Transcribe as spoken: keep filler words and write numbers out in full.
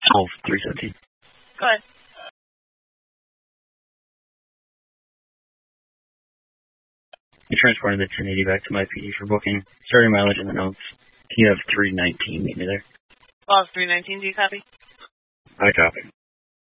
Oh, three seventeen. Go ahead. You're transporting the ten eighty back to my P D for booking. Starting mileage in the notes. You have three nineteen. Meet me there. Lost three nineteen. Do you copy? I copy.